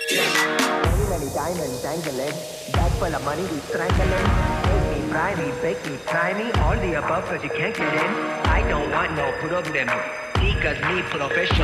Many, many diamonds dangling, bag full of money we strangling. Make me, fry me, bake me, try me, all the above cause you can't get in. I don't want no problem. Because me professional.